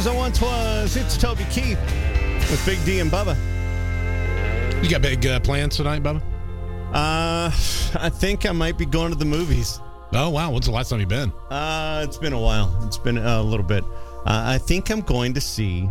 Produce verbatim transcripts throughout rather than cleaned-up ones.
As I Once Was. It's Toby Keith with Big D and Bubba. You got big uh, plans tonight, Bubba? Uh, I think I might be going to the movies. Oh, wow. When's the last time you've been? Uh, it's been a while. It's been a little bit. Uh, I think I'm going to see...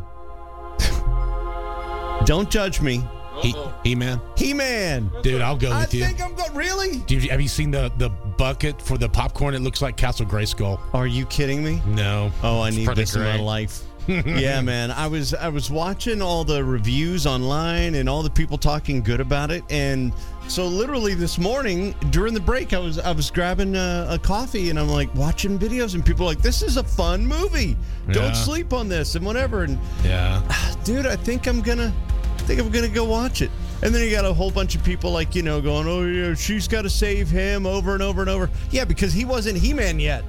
Don't judge me. He, He-Man? He-Man. Dude, I'll go with I you. I think I'm going... Really? Do you, have you seen the, the bucket for the popcorn? It looks like Castle Grayskull. Are you kidding me? No. Oh, I It's need pretty this in great. my life. Yeah, man. I was I was watching all the reviews online and all the people talking good about it, and so literally this morning during the break, I was I was grabbing a, a coffee and I'm like watching videos, and people are like, "This is a fun movie. Don't Yeah. sleep on this," and whatever. And Yeah. dude, I think I'm gonna I think I'm gonna go watch it. And then you got a whole bunch of people like you know going, "Oh yeah, she's got to save him over and over and over." Yeah, because he wasn't He-Man yet.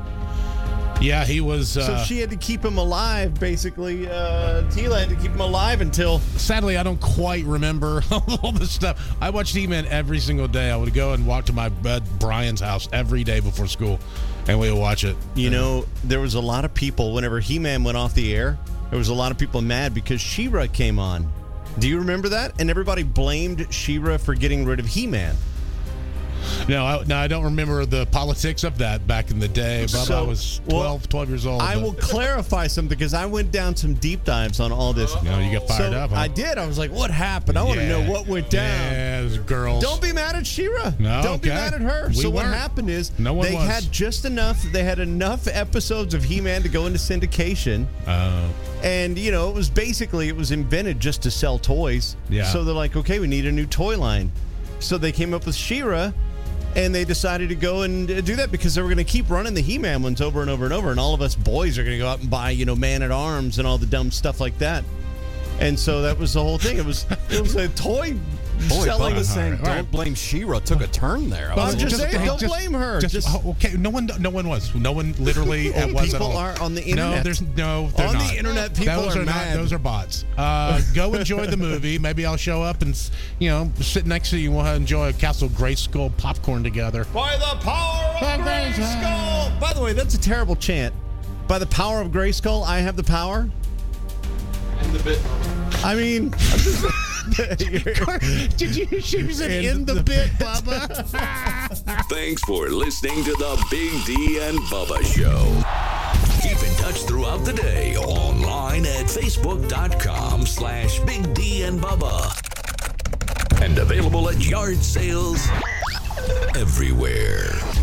Yeah, he was... Uh, So she had to keep him alive, basically. Uh, Tila had to keep him alive until... Sadly, I don't quite remember all the stuff. I watched He-Man every single day. I would go and walk to my bud Brian's house every day before school, and we would watch it. You know, there was a lot of people, whenever He-Man went off the air, there was a lot of people mad because She-Ra came on. Do you remember that? And everybody blamed She-Ra for getting rid of He-Man. No, I, no, I don't remember the politics of that back in the day. Bubba, So, I was well, twelve, twelve years old. I but- will clarify something because I went down some deep dives on all this. No, you got fired so up, huh? I did. I was like, what happened? I want to Yeah. know what went down. Yeah, those girls. Don't be mad at She-Ra. No, Don't be okay. mad at her. We so what weren't. happened is No one they was. had just enough. They had enough episodes of He-Man to go into syndication. Oh. And, you know, it was basically, it was invented just to sell toys. Yeah. So they're like, okay, we need a new toy line. So they came up with She-Ra, and they decided to go and do that because they were going to keep running the He-Man ones over and over and over. And all of us boys are going to go out and buy, you know, Man-at-Arms and all the dumb stuff like that. And so that was the whole thing. It was it was a toy Boy, selling. Bubba saying, All don't right. blame She-Ra took a turn there. I Well, was I'm just a little- saying, don't just- blame her. Just, Just- oh, okay, no one, no one was. No one literally Oh, was people at all. are on the No, internet. there's no. They're On the not. internet, people those are are mad. Not, those are bots. Uh, go enjoy the movie. Maybe I'll show up and you know sit next to you and we'll enjoy a Castle Grayskull popcorn together. By the power of By Grayskull. By the way, that's a terrible chant. By the power of Grayskull, I have the power. In the bit. I mean, I'm just, Did you? She was In in the the bit, Bubba. Thanks for listening to the Big D and Bubba Show. Keep in touch throughout the day online at facebook.com slash Big D and Bubba. And available at yard sales everywhere.